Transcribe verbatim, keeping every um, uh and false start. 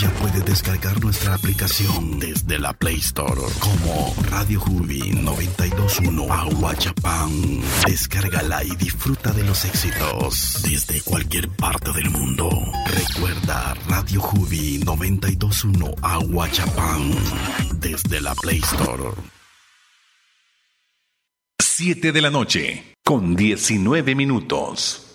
Ya puedes descargar nuestra aplicación desde la Play Store como Radio Juvi noventa y dos punto uno Aguachapán. Descárgala y disfruta de los éxitos desde cualquier parte del mundo. Recuerda Radio Juvi noventa y dos punto uno Aguachapán desde la Play Store. siete de la noche con diecinueve minutos.